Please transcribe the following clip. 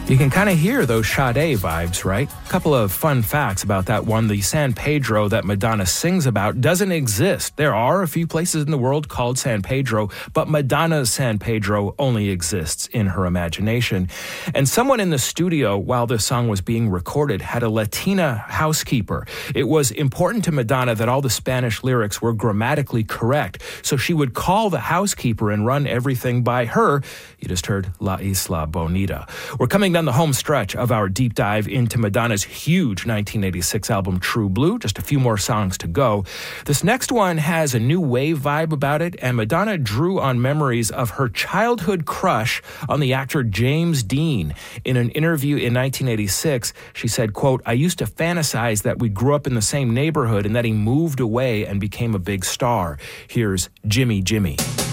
You can kind of hear those Sade vibes, right? A couple of fun facts about that one. The San Pedro that Madonna sings about doesn't exist. There are a few places in the world called San Pedro, but Madonna's San Pedro only exists in her imagination. And someone in the studio while this song was being recorded had a Latina housekeeper. It was important to Madonna that all the Spanish lyrics were grammatically correct, so she would call the housekeeper and run everything by her. You just heard La Isla Bonita. We're coming down the home stretch of our deep dive into Madonna's huge 1986 album True Blue. Just a few more songs to go. This next one has a new wave vibe about it, and Madonna drew on memories of her childhood crush on the actor James Dean. In an interview in 1986, she said, quote, "I used to fantasize that we grew up in the same neighborhood and that he moved away and became a big star." Here's Jimmy Jimmy.